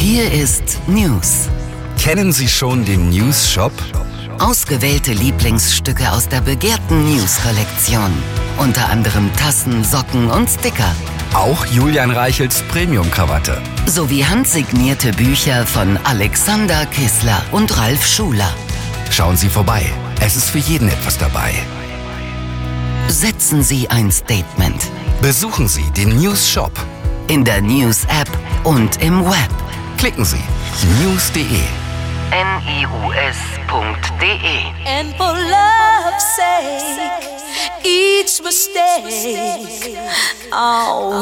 Hier ist News. Kennen Sie schon den News Shop? Ausgewählte Lieblingsstücke aus der begehrten News-Kollektion. Unter anderem Tassen, Socken und Sticker. Auch Julian Reichels Premium-Krawatte. Sowie handsignierte Bücher von Alexander Kissler und Ralf Schuler. Schauen Sie vorbei. Es ist für jeden etwas dabei. Setzen Sie ein Statement. Besuchen Sie den News Shop. In der News-App und im Web. Klicken Sie news.de. news.de. And for love's sake, each mistake, oh,